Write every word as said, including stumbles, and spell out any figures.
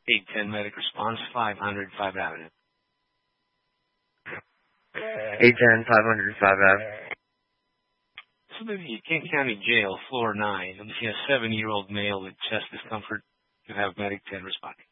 eight ten Medic Response, five hundred Five Avenue. eight ten, five hundred Five Avenue. So the Kent County Jail, floor nine. We see a seven-year-old male with chest discomfort. You have Medic ten responding.